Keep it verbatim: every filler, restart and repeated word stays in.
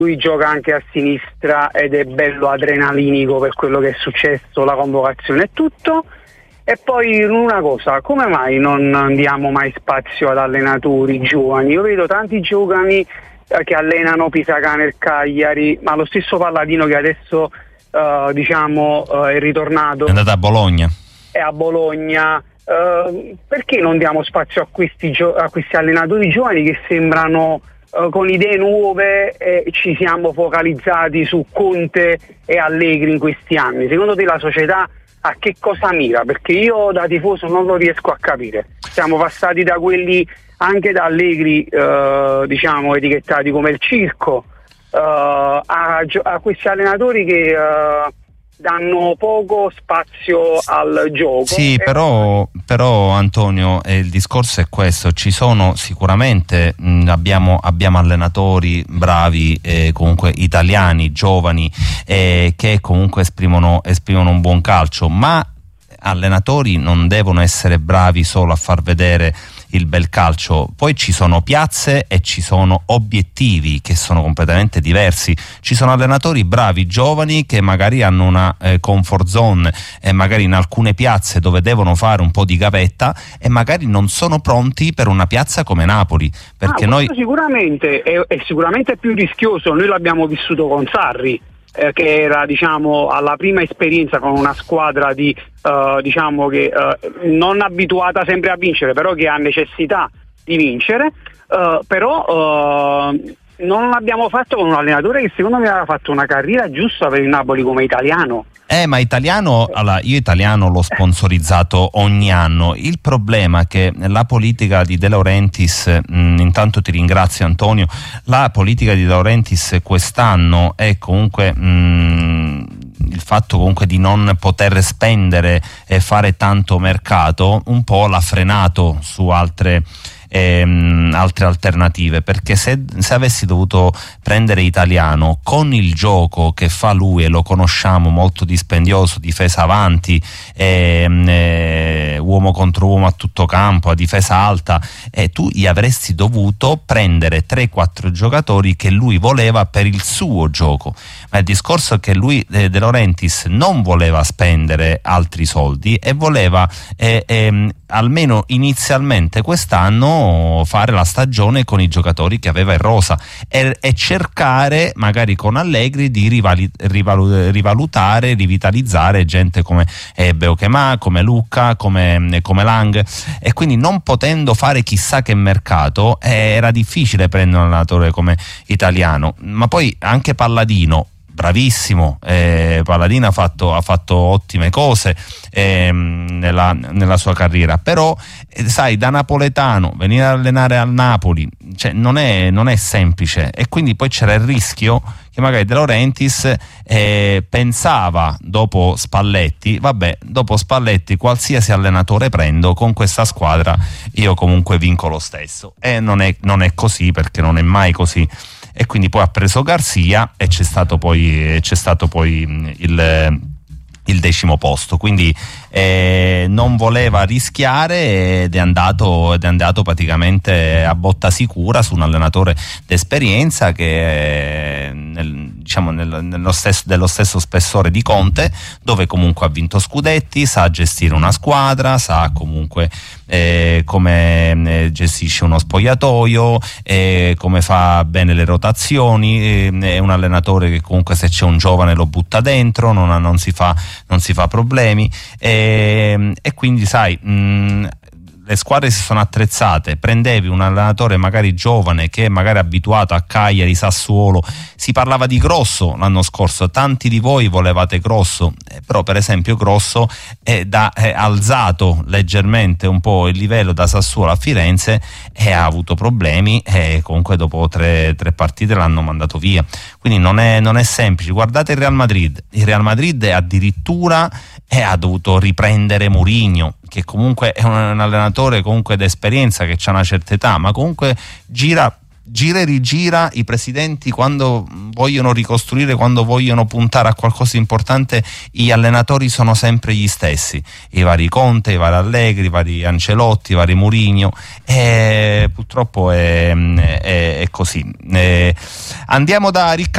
lui gioca anche a sinistra ed è bello adrenalinico per quello che è successo, la convocazione e tutto. E poi una cosa, come mai non diamo mai spazio ad allenatori giovani? Io vedo tanti giovani eh, che allenano Pisacane, il Cagliari, ma lo stesso Palladino che adesso eh, diciamo eh, è ritornato. È andato a Bologna. È a Bologna. Eh, perché non diamo spazio a questi, gio- a questi allenatori giovani che sembrano eh, con idee nuove e ci siamo focalizzati su Conte e Allegri in questi anni? Secondo te la società a che cosa mira? Perché io da tifoso non lo riesco a capire. Siamo passati da quelli, anche da Allegri, eh, diciamo etichettati come il circo, eh, a, a questi allenatori che eh, danno poco spazio al gioco. Sì, però, però Antonio, eh, il discorso è questo: ci sono sicuramente mh, abbiamo, abbiamo allenatori bravi, eh, comunque italiani, giovani, eh, che comunque esprimono, esprimono un buon calcio, ma allenatori non devono essere bravi solo a far vedere il bel calcio. Poi ci sono piazze e ci sono obiettivi che sono completamente diversi. Ci sono allenatori bravi, giovani, che magari hanno una eh, comfort zone e magari in alcune piazze dove devono fare un po' di gavetta e magari non sono pronti per una piazza come Napoli, perché ah, noi sicuramente è, è sicuramente più rischioso. Noi l'abbiamo vissuto con Sarri, eh, che era diciamo alla prima esperienza con una squadra di Uh, diciamo che uh, non abituata sempre a vincere, però che ha necessità di vincere, uh, però uh, non l'abbiamo fatto con un allenatore che secondo me aveva fatto una carriera giusta per il Napoli come italiano. Eh, ma italiano, allora, io italiano l'ho sponsorizzato ogni anno. Il problema è che la politica di De Laurentiis, mh, intanto ti ringrazio Antonio, la politica di De Laurentiis quest'anno è comunque mh, il fatto comunque di non poter spendere e fare tanto mercato un po' l'ha frenato su altre Ehm, altre alternative, perché se, se avessi dovuto prendere italiano con il gioco che fa lui, e lo conosciamo, molto dispendioso, difesa avanti, ehm, eh, uomo contro uomo a tutto campo, a difesa alta, e eh, tu gli avresti dovuto prendere tre quattro giocatori che lui voleva per il suo gioco. Ma il discorso è che lui, eh, De Laurentiis, non voleva spendere altri soldi e voleva eh, ehm, almeno inizialmente quest'anno fare la stagione con i giocatori che aveva in rosa e, e cercare magari con Allegri di rivali, rivalu, rivalutare, rivitalizzare gente come eh, Beukema, come Lucca, come, come Lang, e quindi non potendo fare chissà che mercato eh, era difficile prendere un allenatore come italiano. Ma poi anche Palladino, bravissimo, eh, Palladino ha fatto, ha fatto ottime cose eh, nella, nella sua carriera, però eh, sai, da napoletano venire ad allenare al Napoli, cioè, non è, non è semplice, e quindi poi c'era il rischio che magari De Laurentiis eh, pensava dopo Spalletti, vabbè, dopo Spalletti qualsiasi allenatore prendo, con questa squadra io comunque vinco lo stesso, e non è, non è così, perché non è mai così. E quindi poi ha preso Garzia e c'è stato poi, c'è stato poi il, il decimo posto, quindi eh, non voleva rischiare ed è andato, ed è andato praticamente a botta sicura su un allenatore d'esperienza che è nel, diciamo nel, nello stesso, dello stesso spessore di Conte, dove comunque ha vinto scudetti, sa gestire una squadra, sa comunque eh, come eh, gestisce uno spogliatoio, eh, come fa bene le rotazioni, eh, è un allenatore che comunque se c'è un giovane lo butta dentro, non, non, si, fa, non si fa problemi, eh, e quindi sai, mh, le squadre si sono attrezzate, prendevi un allenatore magari giovane che è magari abituato a Cagliari, Sassuolo, si parlava di Grosso l'anno scorso, tanti di voi volevate Grosso, eh, però per esempio Grosso è da, è alzato leggermente un po' il livello da Sassuolo a Firenze e ha avuto problemi e comunque dopo tre, tre partite l'hanno mandato via, quindi non è, non è semplice. Guardate il Real Madrid, il Real Madrid addirittura eh, ha dovuto riprendere Mourinho, che comunque è un, un allenatore comunque d'esperienza, che ha una certa età, ma comunque gira gira e rigira i presidenti quando vogliono ricostruire, quando vogliono puntare a qualcosa di importante, gli allenatori sono sempre gli stessi, i vari Conte, i vari Allegri, i vari Ancelotti, i vari Mourinho, e purtroppo è, è, è così. Eh, andiamo da Riccardo.